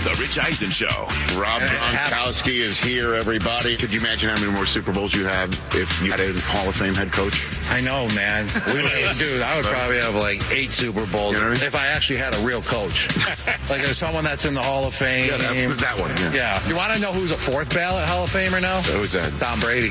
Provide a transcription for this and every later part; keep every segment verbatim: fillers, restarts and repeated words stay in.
The Rich Eisen Show. Rob Gronkowski is here, everybody. Could you imagine how many more Super Bowls you have if you had a Hall of Fame head coach? I know, man. We would, dude, I would probably have like eight Super Bowls you know what I mean? If I actually had a real coach. Like there's someone that's in the Hall of Fame. Yeah, that, that one. Yeah. yeah. You want to know who's a fourth ballot Hall of Famer now? Who's that? Tom Brady.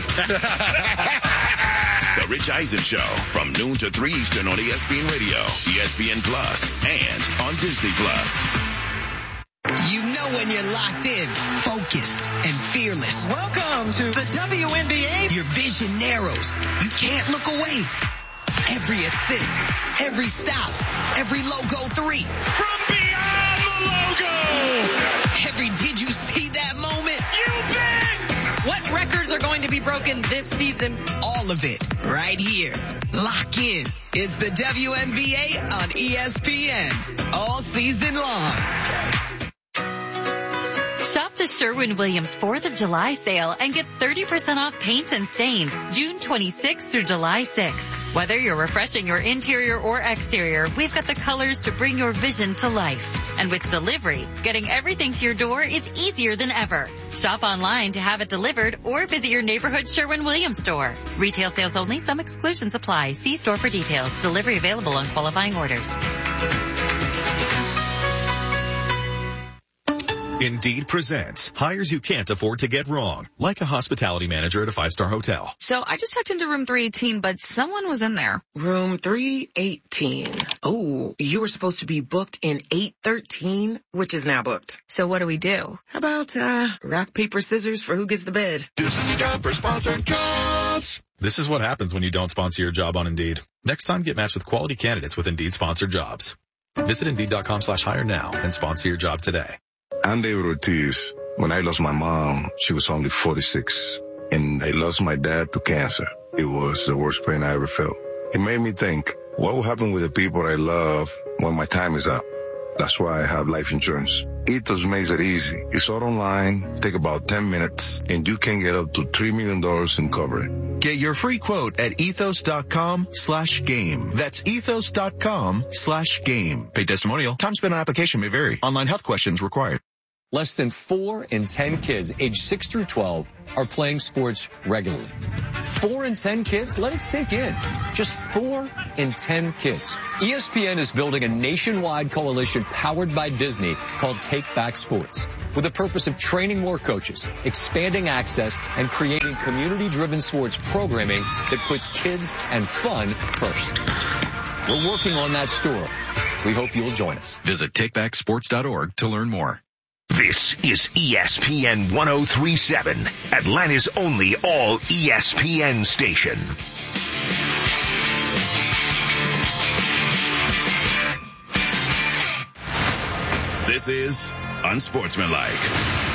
The Rich Eisen Show from noon to three Eastern on E S P N Radio, E S P N Plus, and on Disney Plus. You know when you're locked in, focused, and fearless. Welcome to the W N B A. Your vision narrows. You can't look away. Every assist, every stop, every logo three. From beyond the logo. Every did you see that moment? You bet. What records are going to be broken this season? All of it right here. Lock in. It's the W N B A on E S P N all season long. Shop the Sherwin-Williams fourth of July sale and get thirty percent off paints and stains June twenty-sixth through July sixth. Whether you're refreshing your interior or exterior, we've got the colors to bring your vision to life. And with delivery, getting everything to your door is easier than ever. Shop online to have it delivered or visit your neighborhood Sherwin-Williams store. Retail sales only. Some exclusions apply. See store for details. Delivery available on qualifying orders. Indeed presents hires you can't afford to get wrong, like a hospitality manager at a five-star hotel. So I just checked into room three eighteen, but someone was in there. Room three eighteen. Oh, you were supposed to be booked in eight thirteen, which is now booked. So what do we do? How about, uh, rock, paper, scissors for who gets the bed? This is the job for sponsored jobs. This is what happens when you don't sponsor your job on Indeed. Next time, get matched with quality candidates with Indeed sponsored jobs. Visit Indeed.com slash hire now and sponsor your job today. I'm David Ortiz. When I lost my mom, she was only forty-six. And I lost my dad to cancer. It was the worst pain I ever felt. It made me think, what will happen with the people I love when my time is up? That's why I have life insurance. Ethos makes it easy. It's all online, take about ten minutes, and you can get up to three million dollars in coverage. Get your free quote at ethos.com slash game. That's ethos.com slash game. Pay testimonial. Time spent on application may vary. Online health questions required. Less than four in ten kids aged six through twelve are playing sports regularly. Four in ten kids? Let it sink in. Just four in ten kids. E S P N is building a nationwide coalition powered by Disney called Take Back Sports, with the purpose of training more coaches, expanding access, and creating community-driven sports programming that puts kids and fun first. We're working on that story. We hope you'll join us. Visit take back sports dot org to learn more. This is E S P N one oh three point seven, Atlanta's only all E S P N station. This is Unsportsmanlike.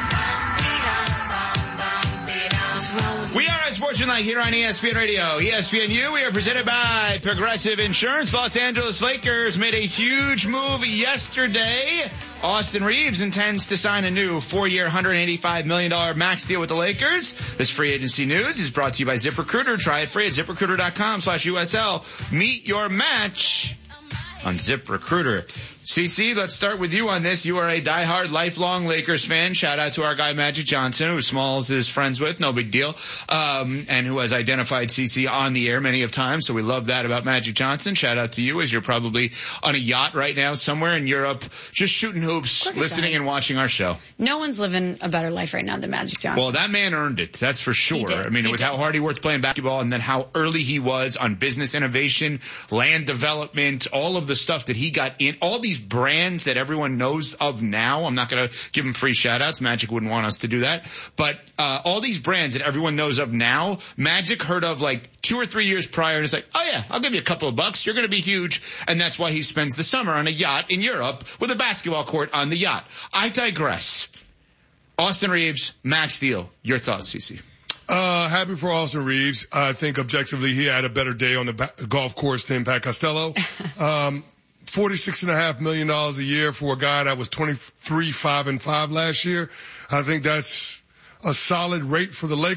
We are Unsportsmanlike here on E S P N Radio, E S P N U. We are presented by Progressive Insurance. Los Angeles Lakers made a huge move yesterday. Austin Reeves intends to sign a new four-year, one hundred eighty-five million dollars max deal with the Lakers. This free agency news is brought to you by ZipRecruiter. Try it free at ZipRecruiter.com slash USL. Meet your match on ZipRecruiter. C C, let's start with you on this. You are a diehard, lifelong Lakers fan. Shout out to our guy Magic Johnson, who Smalls is friends with, no big deal, um, and who has identified C C on the air many of times. So we love that about Magic Johnson. Shout out to you, as you're probably on a yacht right now somewhere in Europe, just shooting hoops, listening and watching our show. No one's living a better life right now than Magic Johnson. Well, that man earned it. That's for sure. I mean, he with did. how hard he worked playing basketball, and then how early he was on business innovation, land development, all of the stuff that he got in, all these brands that everyone knows of now. I'm not going to give him free shout outs. Magic wouldn't want us to do that. But, uh, all these brands that everyone knows of now, Magic heard of like two or three years prior, and it's like, oh yeah, I'll give you a couple of bucks. You're going to be huge. And that's why he spends the summer on a yacht in Europe with a basketball court on the yacht. I digress. Austin Reeves, max deal. Your thoughts, C C? Uh, happy for Austin Reeves. I think objectively he had a better day on the ba- golf course than Pat Costello. Um, forty-six and a half million dollars a year for a guy that was twenty-three, five and five last year. I think that's a solid rate for the Lakers,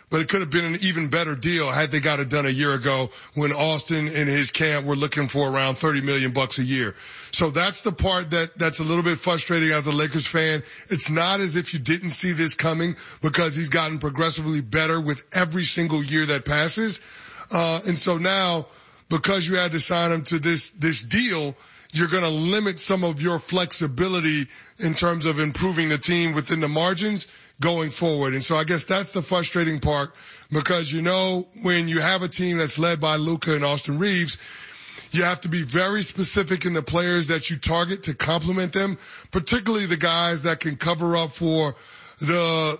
but it could have been an even better deal had they got it done a year ago when Austin and his camp were looking for around thirty million bucks a year. So that's the part that, that's a little bit frustrating as a Lakers fan. It's not as if you didn't see this coming because he's gotten progressively better with every single year that passes. Uh, and so now, because you had to sign him to this, this deal, you're going to limit some of your flexibility in terms of improving the team within the margins going forward. And so I guess that's the frustrating part, because, you know, when you have a team that's led by Luka and Austin Reeves, you have to be very specific in the players that you target to complement them, particularly the guys that can cover up for the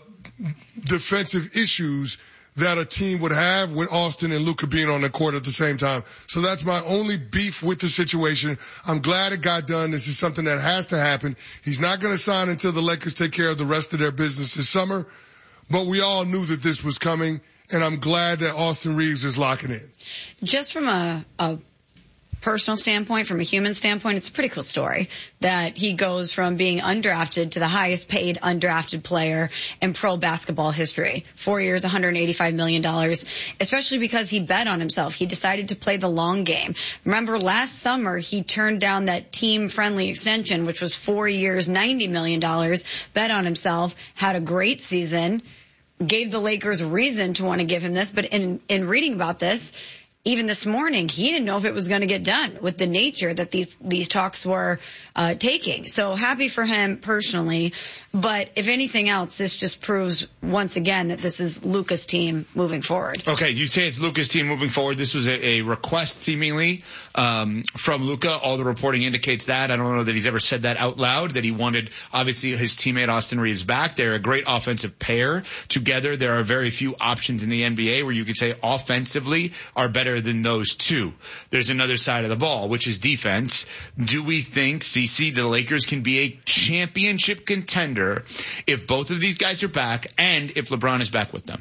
defensive issues that a team would have with Austin and Luka being on the court at the same time. So that's my only beef with the situation. I'm glad it got done. This is something that has to happen. He's not going to sign until the Lakers take care of the rest of their business this summer, but we all knew that this was coming, and I'm glad that Austin Reeves is locking in. Just from a, a personal standpoint, from a human standpoint, it's a pretty cool story that he goes from being undrafted to the highest paid undrafted player in pro basketball history. Four years, one hundred eighty-five million dollars, especially because he bet on himself. He decided to play the long game. Remember last summer, he turned down that team-friendly extension, which was four years, ninety million dollars, bet on himself, had a great season, gave the Lakers reason to want to give him this. But in, in reading about this, even this morning, he didn't know if it was going to get done with the nature that these these talks were uh taking. So happy for him personally. But if anything else, this just proves once again that this is Luka's team moving forward. Okay, you say it's Luka's team moving forward. This was a, a request, seemingly, um, from Luka. All the reporting indicates that. I don't know that he's ever said that out loud, that he wanted, obviously, his teammate Austin Reeves back. They're a great offensive pair together. There are very few options in the N B A where you could say offensively are better than those two. There's another side of the ball, which is defense. Do we think, C C, the Lakers can be a championship contender if both of these guys are back and if LeBron is back with them?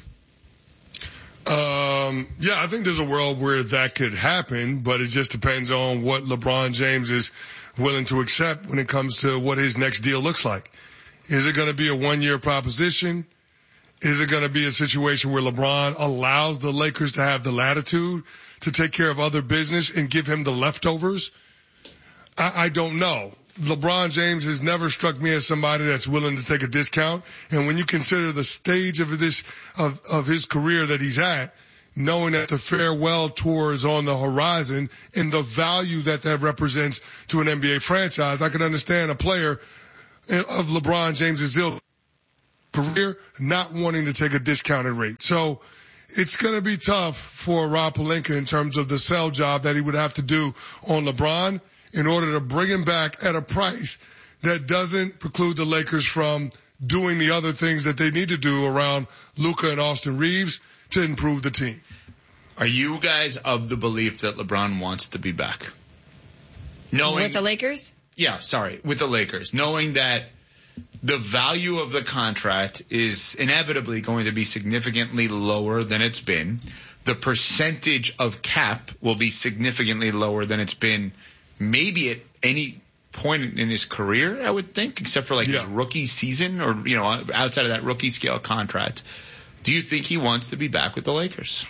Um, yeah, I think there's a world where that could happen, but it just depends on what LeBron James is willing to accept when it comes to what his next deal looks like. Is it going to be a one-year proposition? Is it going to be a situation where LeBron allows the Lakers to have the latitude to take care of other business and give him the leftovers? I, I don't know. LeBron James has never struck me as somebody that's willing to take a discount. And when you consider the stage of this, of, of his career that he's at, knowing that the farewell tour is on the horizon and the value that that represents to an N B A franchise, I can understand a player of LeBron James's ilk career not wanting to take a discounted rate. So it's going to be tough for Rob Pelinka in terms of the sell job that he would have to do on LeBron in order to bring him back at a price that doesn't preclude the Lakers from doing the other things that they need to do around Luka and Austin Reeves to improve the team. Are you guys of the belief that LeBron wants to be back? Knowing, with the Lakers? Yeah, sorry, with the Lakers. Knowing that the value of the contract is inevitably going to be significantly lower than it's been. The percentage of cap will be significantly lower than it's been maybe at any point in his career, I would think, except for like yeah. his rookie season or, you know, outside of that rookie scale contract. Do you think he wants to be back with the Lakers?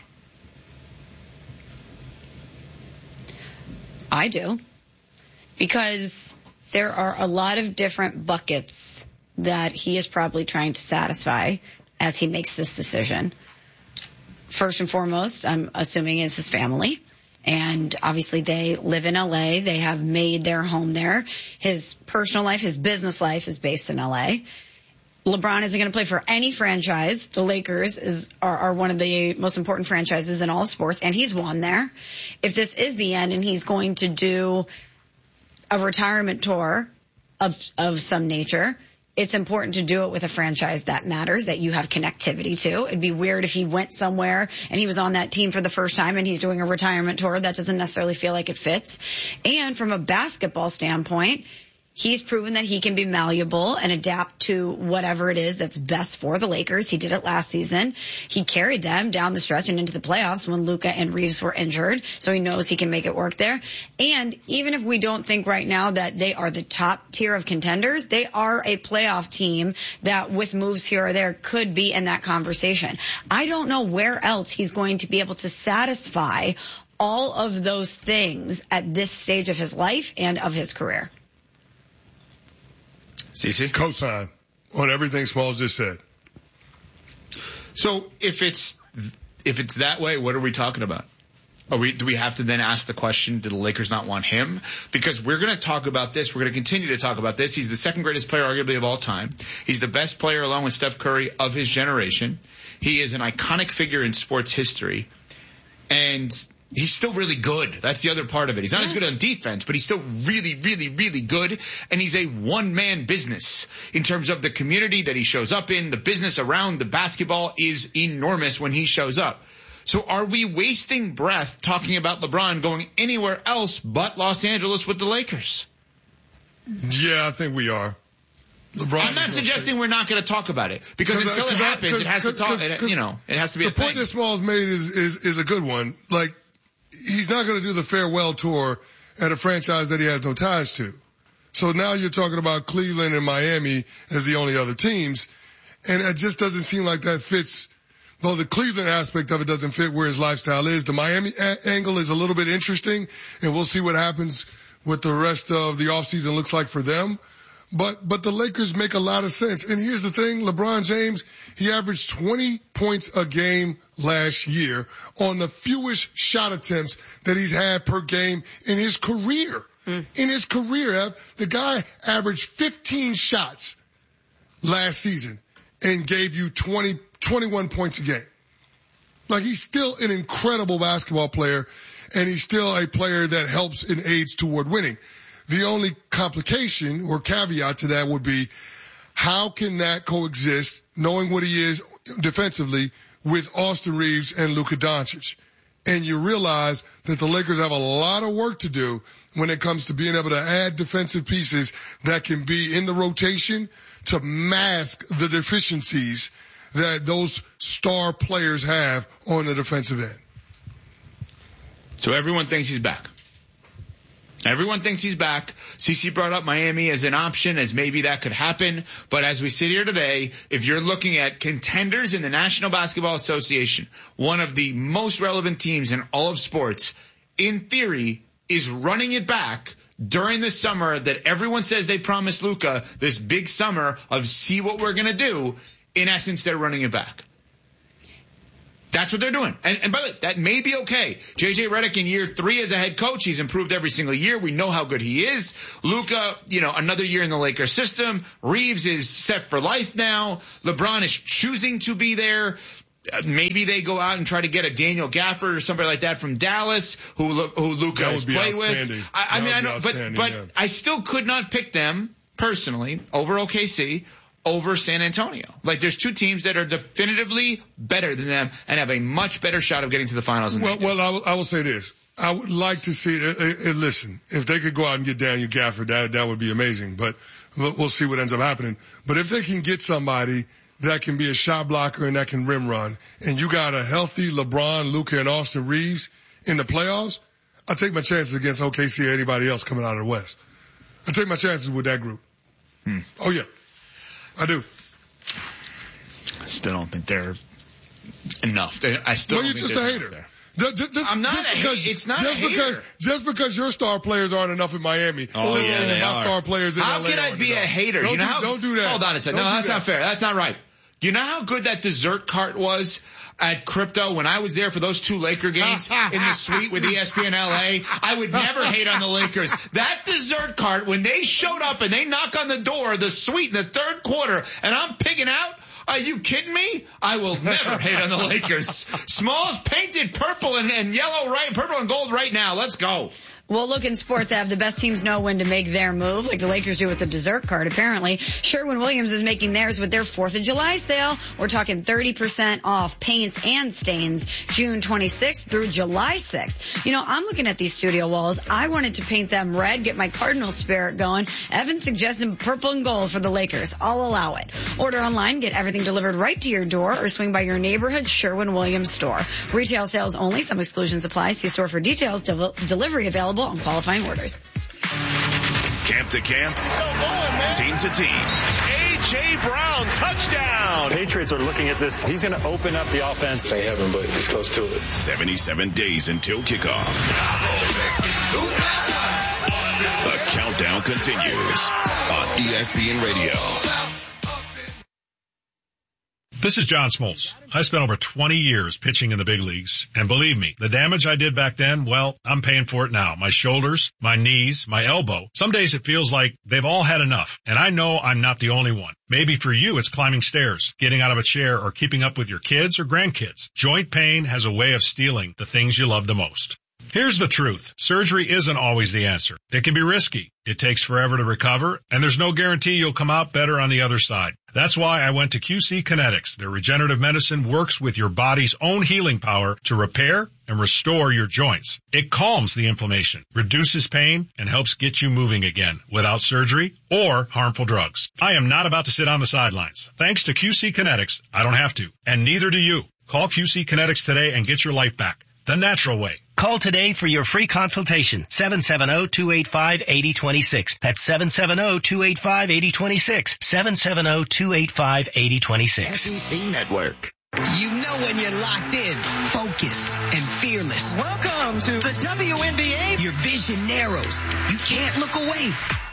I do. Because there are a lot of different buckets that he is probably trying to satisfy as he makes this decision. First and foremost, I'm assuming, is his family. And obviously they live in L A. They have made their home there. His personal life, his business life is based in L A. LeBron isn't going to play for any franchise. The Lakers is, are, are one of the most important franchises in all of sports, and he's won there. If this is the end and he's going to do a retirement tour of of some nature, it's important to do it with a franchise that matters, that you have connectivity to. It'd be weird if he went somewhere and he was on that team for the first time and he's doing a retirement tour. That doesn't necessarily feel like it fits. And from a basketball standpoint, he's proven that he can be malleable and adapt to whatever it is that's best for the Lakers. He did it last season. He carried them down the stretch and into the playoffs when Luka and Reeves were injured, so he knows he can make it work there. And even if we don't think right now that they are the top tier of contenders, they are a playoff team that with moves here or there could be in that conversation. I don't know where else he's going to be able to satisfy all of those things at this stage of his life and of his career. Cece? Cosign on everything Smalls just said. So if it's if it's that way, what are we talking about? Are we, do we have to then ask the question, do the Lakers not want him? Because we're going to talk about this. We're going to continue to talk about this. He's the second greatest player arguably of all time. He's the best player along with Steph Curry of his generation. He is an iconic figure in sports history. And he's still really good. That's the other part of it. He's not yes. as good on defense, but he's still really, really, really good. And he's a one-man business in terms of the community that he shows up in. The business around the basketball is enormous when he shows up. So are we wasting breath talking about LeBron going anywhere else but Los Angeles with the Lakers? Yeah, I think we are. LeBron I'm not suggesting we're not going to talk about it because until it happens, it has to talk. It, you know, it has to be. The a thing. point that Smalls made is is is a good one. Like, he's not going to do the farewell tour at a franchise that he has no ties to. So now you're talking about Cleveland and Miami as the only other teams, and it just doesn't seem like that fits. Well, the Cleveland aspect of it doesn't fit where his lifestyle is. The Miami a- angle is a little bit interesting, and we'll see what happens with the rest of the offseason looks like for them. But, but the Lakers make a lot of sense. And here's the thing, LeBron James, he averaged twenty points a game last year on the fewest shot attempts that he's had per game in his career. Mm. In his career, the guy averaged fifteen shots last season and gave you twenty, twenty-one points a game. Like, he's still an incredible basketball player, and he's still a player that helps and aids toward winning. The only complication or caveat to that would be, how can that coexist, knowing what he is defensively, with Austin Reeves and Luka Doncic? And you realize that the Lakers have a lot of work to do when it comes to being able to add defensive pieces that can be in the rotation to mask the deficiencies that those star players have on the defensive end. So everyone thinks he's back. Everyone thinks he's back. CeCe brought up Miami as an option, as maybe that could happen. But as we sit here today, if you're looking at contenders in the National Basketball Association, one of the most relevant teams in all of sports, in theory, is running it back during the summer that everyone says they promised Luka, this big summer of see what we're going to do. In essence, they're running it back. That's what they're doing. And, and by the way, that may be okay. J J Redick in year three as a head coach, he's improved every single year. We know how good he is. Luka, you know, another year in the Lakers system. Reeves is set for life now. LeBron is choosing to be there. Uh, maybe they go out and try to get a Daniel Gafford or somebody like that from Dallas, who who Luka has played with. I, I mean, I know, but but yeah. I still could not pick them personally over O K C. Over San Antonio. Like, there's two teams that are definitively better than them and have a much better shot of getting to the finals. Than well, they do. well, I will, I will say this. I would like to see, uh, uh, listen, if they could go out and get Daniel Gafford, that, that would be amazing. But we'll, we'll see what ends up happening. But if they can get somebody that can be a shot blocker and that can rim run, and you got a healthy LeBron, Luka, and Austin Reeves in the playoffs, I'll take my chances against O K C or anybody else coming out of the West. I'll take my chances with that group. Hmm. Oh, yeah. I do. I still don't think they're enough. They, I still well, don't you're think just a hater. Just, just, just, I'm not just a because, It's not just a hater. Because, just because your star players aren't enough in Miami. Oh, yeah, they my are. star players in How L A can I be enough. a hater? Don't, you know do, how, don't do that. Hold on a second. Don't no, do that's that. not fair. That's not right. You know how good that dessert cart was at Crypto when I was there for those two Laker games in the suite with E S P N L A? I would never hate on the Lakers. That dessert cart, when they showed up and they knock on the door of the suite in the third quarter and I'm picking out, are you kidding me? I will never hate on the Lakers. Smalls painted purple and, and yellow, right? Purple and gold right now. Let's go. Well, look, in sports, I have the best teams know when to make their move, like the Lakers do with the dessert card, apparently. Sherwin-Williams is making theirs with their fourth of July sale. We're talking thirty percent off paints and stains June twenty-sixth through July sixth. You know, I'm looking at these studio walls. I wanted to paint them red, get my Cardinal spirit going. Evan's suggesting purple and gold for the Lakers. I'll allow it. Order online, get everything delivered right to your door, or swing by your neighborhood Sherwin-Williams store. Retail sales only. Some exclusions apply. See store for details. Del- delivery available on qualifying orders. Camp to camp, team to team. A J. Brown, touchdown. Patriots are looking at this. He's going to open up the offense. They haven't, but he's close to it. seventy-seven days until kickoff. The countdown continues on E S P N Radio. This is John Smoltz. I spent over twenty years pitching in the big leagues, and believe me, the damage I did back then, well, I'm paying for it now. My shoulders, my knees, my elbow. Some days it feels like they've all had enough, and I know I'm not the only one. Maybe for you, it's climbing stairs, getting out of a chair, or keeping up with your kids or grandkids. Joint pain has a way of stealing the things you love the most. Here's the truth. Surgery isn't always the answer. It can be risky. It takes forever to recover, and there's no guarantee you'll come out better on the other side. That's why I went to Q C Kinetics. Their regenerative medicine works with your body's own healing power to repair and restore your joints. It calms the inflammation, reduces pain, and helps get you moving again without surgery or harmful drugs. I am not about to sit on the sidelines. Thanks to Q C Kinetics, I don't have to, and neither do you. Call Q C Kinetics today and get your life back the natural way. Call today for your free consultation. seven seven zero, two eight five, eight zero two six. That's seven seven zero, two eight five, eight zero two six. seven seven zero, two eight five, eight zero two six. S E C Network. You know when you're locked in, focused, and fearless. Welcome to the W N B A. Your vision narrows. You can't look away.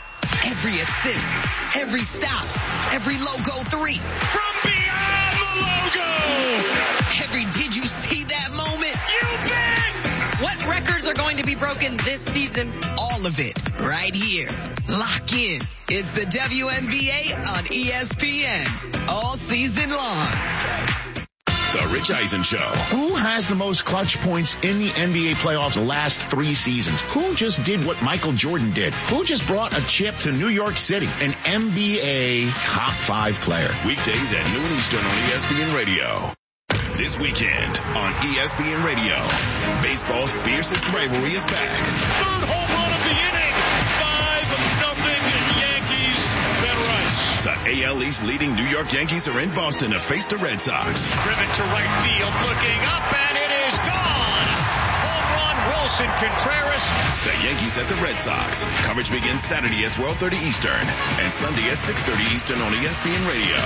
Every assist, every stop, every logo three. From beyond the logo. Every did you see that moment? You bet. What records are going to be broken this season? All of it right here. Lock in. It's the W N B A on E S P N all season long. The Rich Eisen Show. Who has the most clutch points in the N B A playoffs the last three seasons? Who just did what Michael Jordan did? Who just brought a chip to New York City? An N B A top five player. Weekdays at noon Eastern on E S P N Radio. This weekend on E S P N Radio, baseball's fiercest rivalry is back. Third home run of the inning. Five nothing Yankees. Ben Rice. The A L East leading New York Yankees are in Boston to face the Red Sox. Driven to right field, looking up, and it is gone. Home run, Wilson Contreras. The Yankees at the Red Sox. Coverage begins Saturday at twelve thirty Eastern and Sunday at six thirty Eastern on E S P N Radio.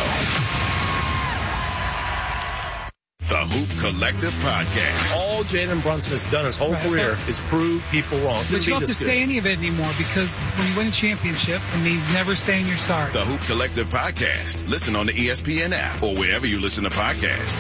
The Hoop Collective Podcast. All Jalen Brunson has done his whole right. career is prove people wrong. But you don't have to good. say any of it anymore because when you win a championship, it means never saying you're sorry. The Hoop Collective Podcast. Listen on the E S P N app or wherever you listen to podcasts.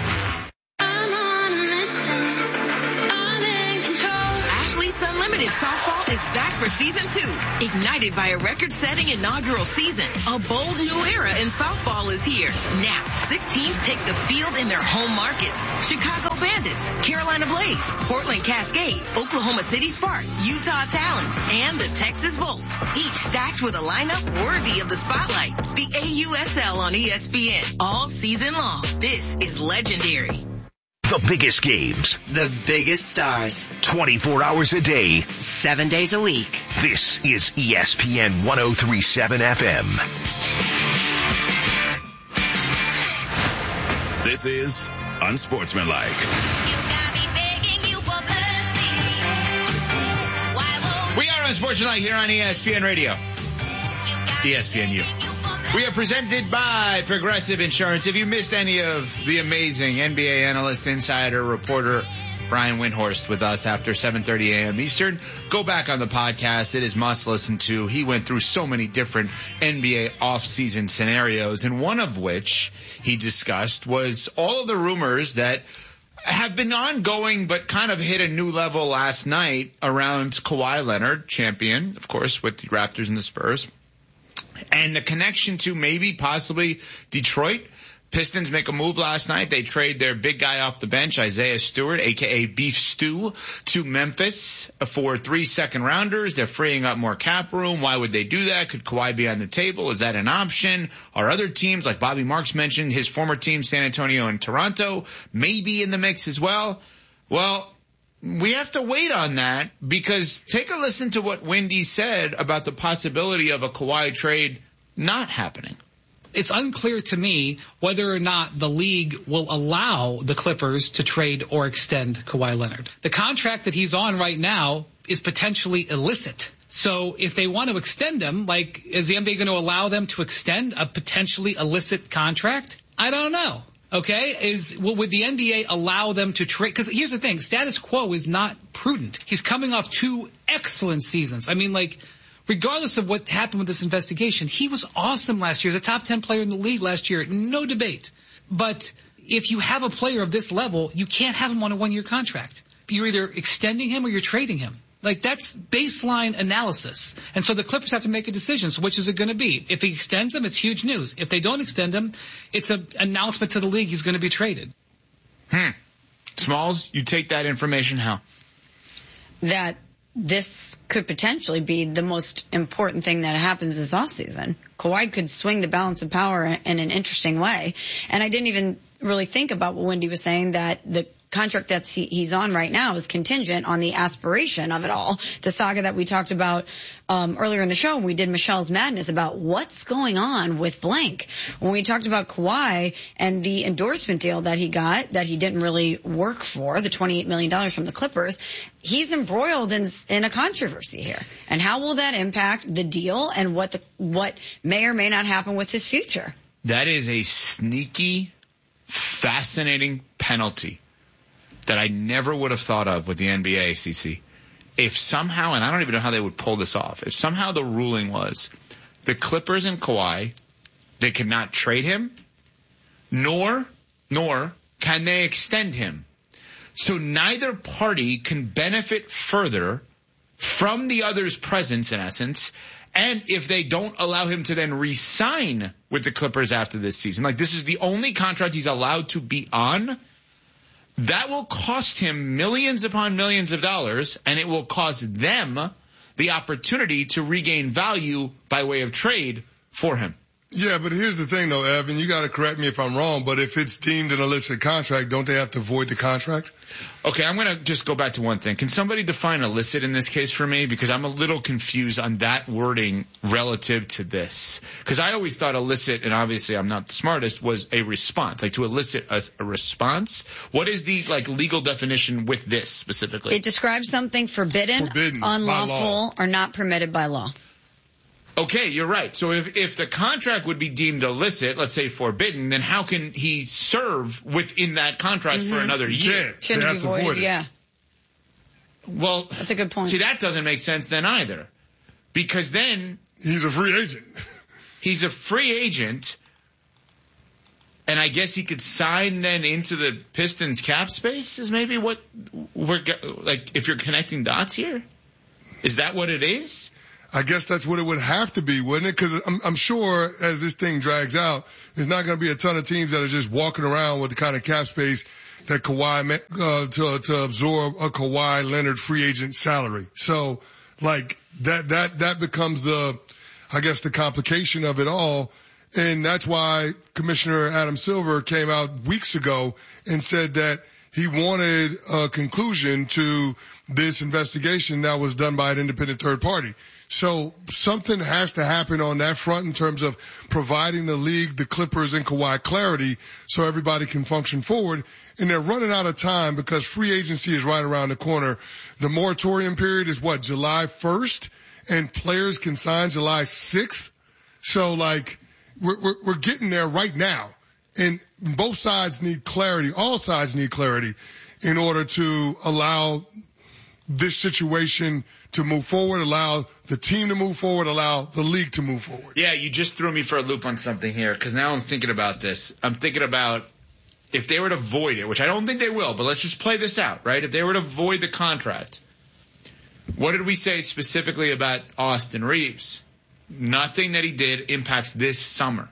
Unlimited Softball is back for season two. Ignited by a record-setting inaugural season, a bold new era in softball is here. Now, six teams take the field in their home markets. Chicago Bandits, Carolina Blaze, Portland Cascade, Oklahoma City Sparks, Utah Talons, and the Texas Volts. Each stacked with a lineup worthy of the spotlight. The A U S L on E S P N all season long. This is legendary. The biggest games. The biggest stars. twenty-four hours a day. Seven days a week. This is E S P N one oh three point seven F M. This is Unsportsmanlike. We are Unsportsmanlike here on E S P N Radio. E S P N U. We are presented by Progressive Insurance. If you missed any of the amazing N B A analyst, insider, reporter Brian Windhorst with us after seven thirty a.m. Eastern, go back on the podcast. It is must listen to. He went through so many different N B A off-season scenarios, and one of which he discussed was all of the rumors that have been ongoing but kind of hit a new level last night around Kawhi Leonard, champion, of course, with the Raptors and the Spurs. And the connection to maybe possibly Detroit Pistons make a move last night. They trade their big guy off the bench, Isaiah Stewart, a k a. Beef Stew, to Memphis for three second rounders. They're freeing up more cap room. Why would they do that? Could Kawhi be on the table? Is that an option? Are other teams, like Bobby Marks mentioned, his former team, San Antonio and Toronto, maybe in the mix as well? Well, we have to wait on that, because take a listen to what Wendy said about the possibility of a Kawhi trade not happening. It's unclear to me whether or not the league will allow the Clippers to trade or extend Kawhi Leonard. The contract that he's on right now is potentially illicit. So if they want to extend him, like, is the N B A going to allow them to extend a potentially illicit contract? I don't know. Okay, is well, would the N B A allow them to trade? Because here's the thing, status quo is not prudent. He's coming off two excellent seasons. I mean, like, regardless of what happened with this investigation, he was awesome last year. He was a top ten player in the league last year, no debate. But if you have a player of this level, you can't have him on a one-year contract. You're either extending him or you're trading him. Like, that's baseline analysis. And so the Clippers have to make a decision. So which is it going to be? If he extends him, it's huge news. If they don't extend him, it's an announcement to the league he's going to be traded. Hmm. Smalls, you take that information how? That this could potentially be the most important thing that happens this offseason. Kawhi could swing the balance of power in an interesting way. And I didn't even really think about what Wendy was saying, that the contract that he, he's on right now is contingent on the aspiration of it all. The saga that we talked about um, earlier in the show when we did Michelle's Madness about what's going on with blank. When we talked about Kawhi and the endorsement deal that he got that he didn't really work for, the twenty-eight million dollars from the Clippers, he's embroiled in, in a controversy here. And how will that impact the deal and what the, what may or may not happen with his future? That is a sneaky, fascinating penalty that I never would have thought of with the N B A, C C. If somehow, and I don't even know how they would pull this off, if somehow the ruling was the Clippers and Kawhi, they cannot trade him, nor, nor can they extend him. So neither party can benefit further from the other's presence, in essence, and if they don't allow him to then re-sign with the Clippers after this season, like this is the only contract he's allowed to be on, that will cost him millions upon millions of dollars, and it will cost them the opportunity to regain value by way of trade for him. Yeah, but here's the thing, though, Evan. You got to correct me if I'm wrong, but if it's deemed an illicit contract, don't they have to void the contract? Okay, I'm going to just go back to one thing. Can somebody define illicit in this case for me? Because I'm a little confused on that wording relative to this. Because I always thought illicit, and obviously I'm not the smartest, was a response, like to elicit a, a response. What is the like legal definition with this specifically? It describes something forbidden, forbidden unlawful, or not permitted by law. Okay, you're right. So if, if the contract would be deemed illicit, let's say forbidden, then how can he serve within that contract mm-hmm. for another year? Shouldn't be voided, yeah. Well, that's a good point. See, that doesn't make sense then either. Because then... He's a free agent. He's a free agent, and I guess he could sign then into the Pistons cap space is maybe what we're... Like, if you're connecting dots here? Is that what it is? I guess that's what it would have to be, wouldn't it? Because I'm, I'm sure as this thing drags out, there's not going to be a ton of teams that are just walking around with the kind of cap space that Kawhi, uh, to, to absorb a Kawhi Leonard free agent salary. So, like, that, that, that becomes the, I guess, the complication of it all. And that's why Commissioner Adam Silver came out weeks ago and said that he wanted a conclusion to this investigation that was done by an independent third party. So something has to happen on that front in terms of providing the league, the Clippers, and Kawhi clarity so everybody can function forward. And they're running out of time because free agency is right around the corner. The moratorium period is what, July first? And players can sign July sixth? So, like, we're, we're, we're getting there right now. And both sides need clarity. All sides need clarity in order to allow this situation to move forward, allow the team to move forward, allow the league to move forward. Yeah, you just threw me for a loop on something here, because now I'm thinking about this. I'm thinking about if they were to void it, which I don't think they will, but let's just play this out, right? If they were to void the contract, what did we say specifically about Austin Reeves? Nothing that he did impacts this summer.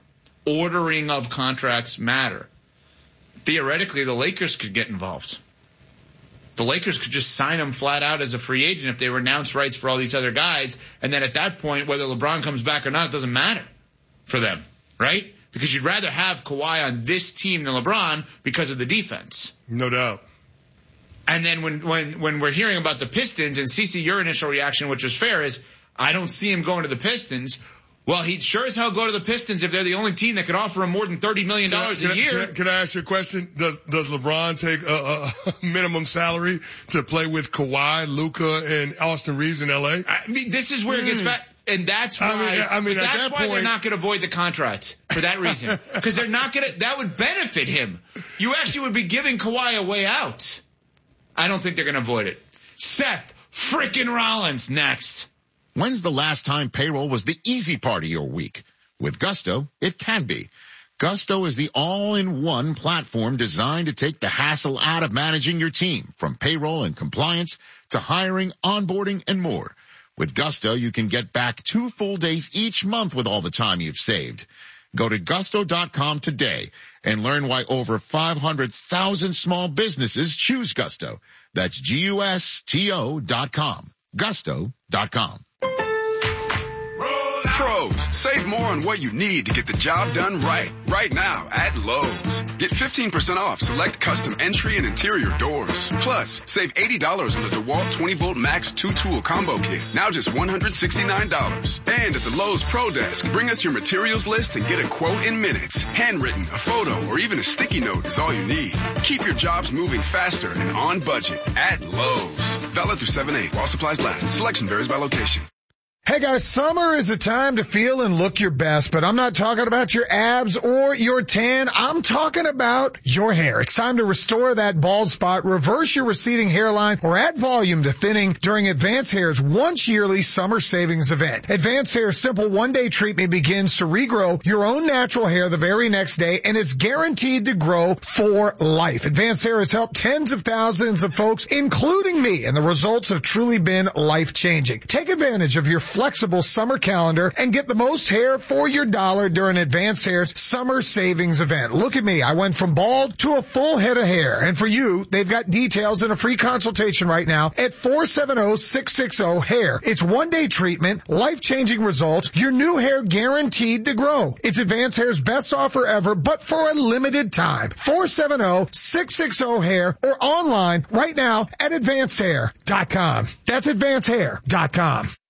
ordering of contracts matter. Theoretically, the Lakers could get involved. The Lakers could just sign him flat out as a free agent if they renounce rights for all these other guys. And then at that point, whether LeBron comes back or not, it doesn't matter for them, right? Because you'd rather have Kawhi on this team than LeBron because of the defense. No doubt. And then when, when, when we're hearing about the Pistons, and Cece, your initial reaction, which was fair, is I don't see him going to the Pistons. Well, he'd sure as hell go to the Pistons if they're the only team that could offer him more than thirty million dollars can I, a can year. I, can, I, can I ask you a question? Does does LeBron take a, a minimum salary to play with Kawhi, Luka, and Austin Reeves in L A? I mean, this is where it gets Mm. fat. And that's why, I mean, I mean, at that's that why point, they're not going to void the contract for that reason. Because they're not going to, that would benefit him. You actually would be giving Kawhi a way out. I don't think they're going to avoid it. Seth frickin' Rollins next. When's the last time payroll was the easy part of your week? With Gusto, it can be. Gusto is the all-in-one platform designed to take the hassle out of managing your team, from payroll and compliance to hiring, onboarding, and more. With Gusto, you can get back two full days each month with all the time you've saved. Go to gusto dot com today and learn why over five hundred thousand small businesses choose Gusto. That's G U S T O dot com. gusto dot com. Pros, save more on what you need to get the job done right. Right now at Lowe's. Get fifteen percent off select custom entry and interior doors. Plus, save eighty dollars on the DeWalt twenty volt Max two tool combo kit. Now just one hundred sixty-nine dollars. And at the Lowe's Pro Desk, bring us your materials list and get a quote in minutes. Handwritten, a photo, or even a sticky note is all you need. Keep your jobs moving faster and on budget at Lowe's. Valid through seven eight while supplies last. Selection varies by location. Hey guys, summer is a time to feel and look your best, but I'm not talking about your abs or your tan. I'm talking about your hair. It's time to restore that bald spot, reverse your receding hairline, or add volume to thinning during Advanced Hair's once yearly summer savings event. Advanced Hair's simple one-day treatment begins to regrow your own natural hair the very next day, and it's guaranteed to grow for life. Advanced Hair has helped tens of thousands of folks, including me, and the results have truly been life-changing. Take advantage of your flexible summer calendar and get the most hair for your dollar during Advanced Hair's summer savings event. Look at me. I went from bald to a full head of hair. And for you, they've got details and a free consultation right now at four seven zero, six six zero, hair. It's one-day treatment, life-changing results, your new hair guaranteed to grow. It's Advanced Hair's best offer ever, but for a limited time. four seven zero, six six zero, hair or online right now at advanced hair dot com. That's advanced hair dot com.